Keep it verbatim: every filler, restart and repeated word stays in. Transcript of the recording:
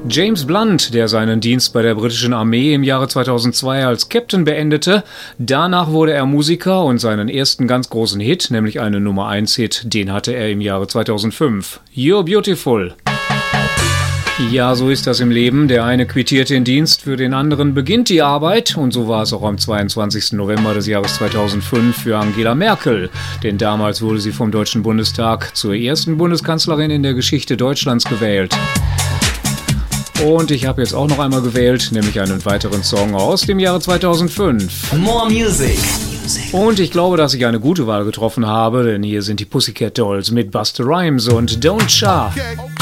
James Blunt, der seinen Dienst bei der britischen Armee im Jahre zweitausendzwei als Captain beendete. Danach wurde er Musiker und seinen ersten ganz großen Hit, nämlich einen Nummer eins Hit, den hatte er im Jahre zweitausendfünf. You're Beautiful. Ja, so ist das im Leben. Der eine quittiert den Dienst, für den anderen beginnt die Arbeit. Und so war es auch am zweiundzwanzigsten November des Jahres zweitausendfünf für Angela Merkel. Denn damals wurde sie vom Deutschen Bundestag zur ersten Bundeskanzlerin in der Geschichte Deutschlands gewählt. Und ich habe jetzt auch noch einmal gewählt, nämlich einen weiteren Song aus dem Jahre zweitausendfünf. More Music. Und ich glaube, dass ich eine gute Wahl getroffen habe, denn hier sind die Pussycat Dolls mit Busta Rhymes und Don't Cha. Okay.